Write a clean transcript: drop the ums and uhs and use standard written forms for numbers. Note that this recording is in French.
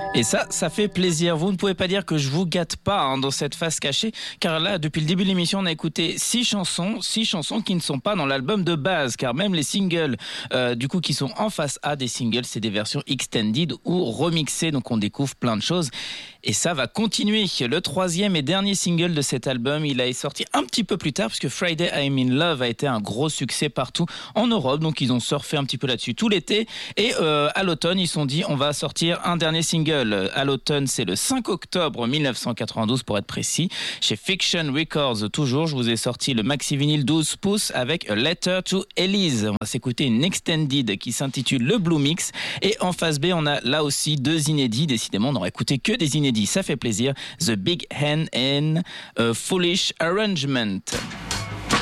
Et ça fait plaisir. Vous ne pouvez pas dire que je vous gâte pas dans cette face cachée, car là, depuis le début de l'émission, on a écouté 6 chansons qui ne sont pas dans l'album de base, car même les singles, qui sont en face A des singles, c'est des versions extended ou remixées, donc on découvre plein de choses. Et ça va continuer. Le 3e et dernier single de cet album, il est sorti un petit peu plus tard, puisque Friday I'm in Love a été un gros succès partout en Europe, donc ils ont surfé un petit peu là-dessus tout l'été. Et à l'automne, ils se sont dit, on va sortir un dernier single. À l'automne, c'est le 5 octobre 1992 pour être précis. Chez Fiction Records, toujours, je vous ai sorti le maxi vinyle 12 pouces avec A Letter to Elise. On va s'écouter une extended qui s'intitule le Blue Mix. Et en face B, on a là aussi 2 inédits. Décidément, on n'aurait écouté que des inédits. Ça fait plaisir. The Big Hand and Foolish Arrangement.